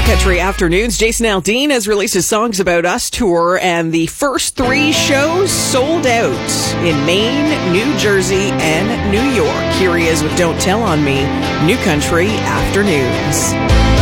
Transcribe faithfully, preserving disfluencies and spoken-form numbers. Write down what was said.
Country Afternoons. Jason Aldean has released his Songs About Us tour, and the first three shows sold out in Maine, New Jersey, and New York. Here he is with Don't Tell on Me, New Country Afternoons.